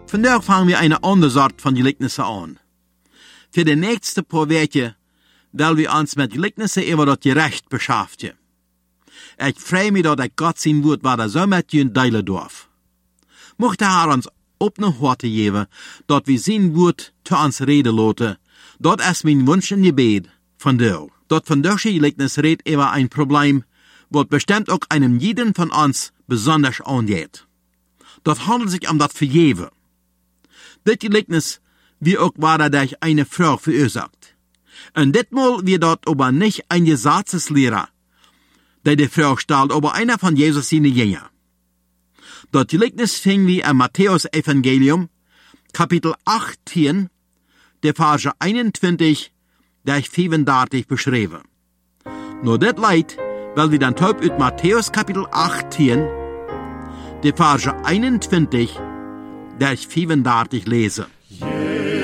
Vandaag fangen wir eine andere Sorte von Gleichnissen an. Für die nächsten paar Wochen wollen wir uns mit Gleichnissen über das Gerecht beschäftigen. Ich freue mich, dass ich Gott sein Wort weiter so mit Ihnen teilen darf. Mochte er uns op noch Worte geben, dass wir sein Wort zu uns reden lassen. Das ist mein Wunsch und Gebet von dir. Das von der Gleichnis redet über ein Problem, was bestimmt auch einem jeden von uns besonders angeht. Das handelt sich das Vergeben. Das Gleichnis wie auch war durch eine Frau verursacht. Und ditmal wird dort aber nicht ein Gesetzeslehrer, der die Frau stellt, aber einer von Jesus seine Jünger. Das Gleichnis finden wir im Matthäus-Evangelium, Kapitel 18, der Verse 21 durch 35 beschrieben. Nur das Leid, weil wir dann taub ut Matthäus Kapitel 18, der Verse 21 durch 35 lesen.